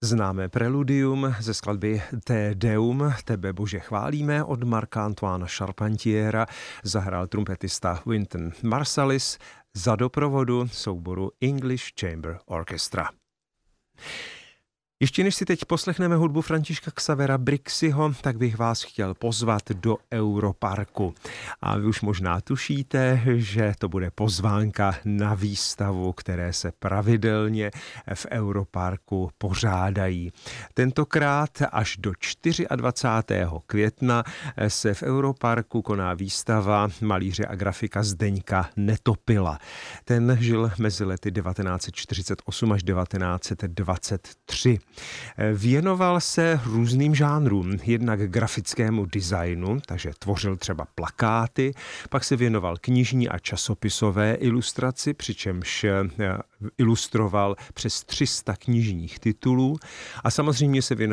Známé preludium ze skladby Te Deum, Tebe Bože chválíme od Marca Antoine Charpentiera zahrál trumpetista Wynton Marsalis za doprovodu souboru English Chamber Orchestra. Ještě než si teď poslechneme hudbu Františka Xavera Brixiho, tak bych vás chtěl pozvat do Europarku. A vy už možná tušíte, že to bude pozvánka na výstavu, které se pravidelně v Europarku pořádají. Tentokrát až do 24. května se v Europarku koná výstava malíře a grafika Zdeňka Netopila. Ten žil mezi lety 1948 až 1923. Věnoval se různým žánrům, jednak grafickému designu, takže tvořil třeba plakáty, pak se věnoval knižní a časopisové ilustraci, přičemž ilustroval přes 300 knižních titulů a samozřejmě se věnoval